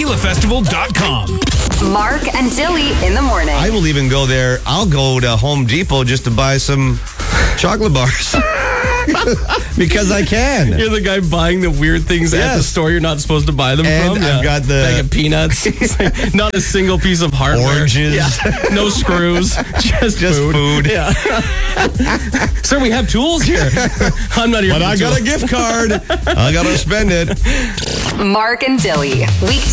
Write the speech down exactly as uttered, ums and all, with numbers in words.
Tequila Festival dot com. Mark and Dilly in the morning. I will even go there. I'll go to Home Depot just to buy some chocolate bars. Because I can. You're the guy buying the weird things Yes. at the store you're not supposed to buy them And from. I've got the- bag of peanuts. It's like not a single piece of hardware. Oranges. Yeah. No screws. Just, Just food. food. Yeah. Sir, we have tools here. I'm not here. But for I got a tools. gift card. I got to spend it. Mark and Dilly. Weekday